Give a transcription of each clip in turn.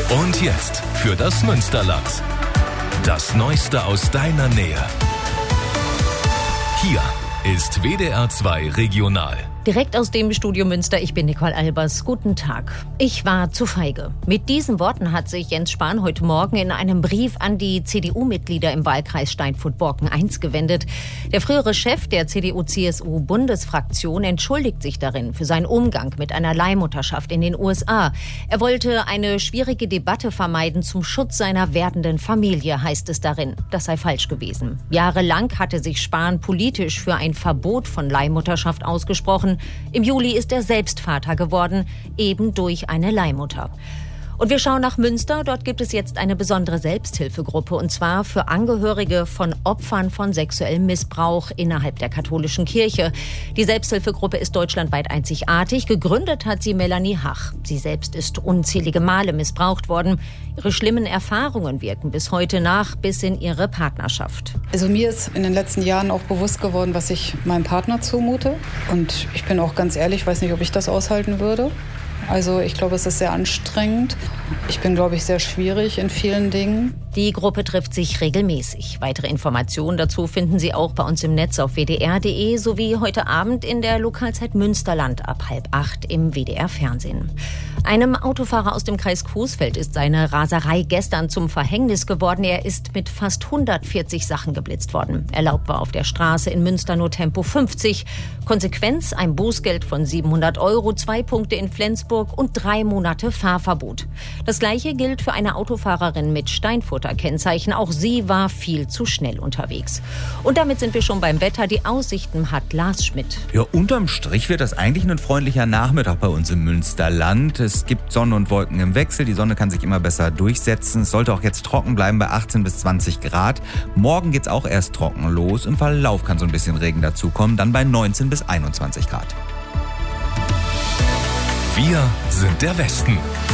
Und jetzt für das Münsterland. Das Neueste aus deiner Nähe. Hier ist WDR 2 Regional. Direkt aus dem Studio Münster, ich bin Nicole Albers. Guten Tag. Ich war zu feige. Mit diesen Worten hat sich Jens Spahn heute Morgen in einem Brief an die CDU-Mitglieder im Wahlkreis Steinfurt-Borken 1 gewendet. Der frühere Chef der CDU-CSU-Bundesfraktion entschuldigt sich darin für seinen Umgang mit einer Leihmutterschaft in den USA. Er wollte eine schwierige Debatte vermeiden zum Schutz seiner werdenden Familie, heißt es darin. Das sei falsch gewesen. Jahrelang hatte sich Spahn politisch für ein Verbot von Leihmutterschaft ausgesprochen. Im Juli ist er selbst Vater geworden, eben durch eine Leihmutter. Und wir schauen nach Münster. Dort gibt es jetzt eine besondere Selbsthilfegruppe, und zwar für Angehörige von Opfern von sexuellem Missbrauch innerhalb der katholischen Kirche. Die Selbsthilfegruppe ist deutschlandweit einzigartig. Gegründet hat sie Melanie Hach. Sie selbst ist unzählige Male missbraucht worden. Ihre schlimmen Erfahrungen wirken bis heute nach, bis in ihre Partnerschaft. Also mir ist in den letzten Jahren auch bewusst geworden, was ich meinem Partner zumute. Und ich bin auch ganz ehrlich, weiß nicht, ob ich das aushalten würde. Also ich glaube, es ist sehr anstrengend. Ich bin, glaube ich, sehr schwierig in vielen Dingen. Die Gruppe trifft sich regelmäßig. Weitere Informationen dazu finden Sie auch bei uns im Netz auf wdr.de sowie heute Abend in der Lokalzeit Münsterland ab 7:30 im WDR-Fernsehen. Einem Autofahrer aus dem Kreis Coesfeld ist seine Raserei gestern zum Verhängnis geworden. Er ist mit fast 140 Sachen geblitzt worden. Erlaubt war auf der Straße in Münster nur Tempo 50. Konsequenz ein Bußgeld von 700 €, 2 Punkte in Flensburg und 3 Monate Fahrverbot. Das Gleiche gilt für eine Autofahrerin mit Steinfurter Kennzeichen. Auch sie war viel zu schnell unterwegs. Und damit sind wir schon beim Wetter. Die Aussichten hat Lars Schmidt. Ja, unterm Strich wird das eigentlich ein freundlicher Nachmittag bei uns im Münsterland. Es gibt Sonne und Wolken im Wechsel. Die Sonne kann sich immer besser durchsetzen. Es sollte auch jetzt trocken bleiben bei 18 bis 20 Grad. Morgen geht's auch erst trocken los. Im Verlauf kann so ein bisschen Regen dazukommen. Dann bei 19 bis 21 Grad. Wir sind der Westen.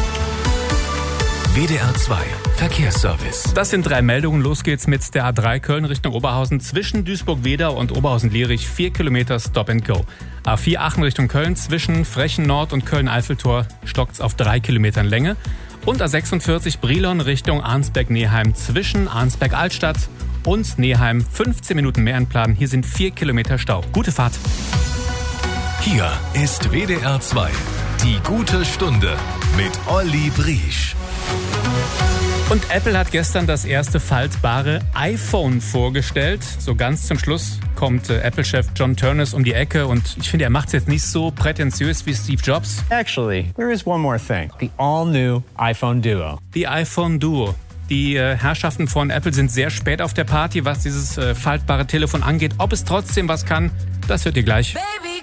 WDR 2 Verkehrsservice. Das sind 3 Meldungen. Los geht's mit der A3 Köln Richtung Oberhausen. Zwischen Duisburg-Wedau und Oberhausen-Lierich 4 Kilometer Stop and Go. A4 Aachen Richtung Köln. Zwischen Frechen Nord und Köln-Eiffeltor stockt's auf 3 Kilometern Länge. Und A46 Brilon Richtung Arnsberg-Neheim. Zwischen Arnsberg-Altstadt und Neheim 15 Minuten mehr einplanen. Hier sind 4 Kilometer Stau. Gute Fahrt. Hier ist WDR 2. Die gute Stunde mit Olli Briesch. Und Apple hat gestern das erste faltbare iPhone vorgestellt. So ganz zum Schluss kommt Apple-Chef John Ternus um die Ecke und ich finde, er macht es jetzt nicht so prätentiös wie Steve Jobs. Actually, there is one more thing. The all-new iPhone Duo. Die iPhone Duo. Die Herrschaften von Apple sind sehr spät auf der Party, was dieses faltbare Telefon angeht. Ob es trotzdem was kann, das hört ihr gleich. Baby.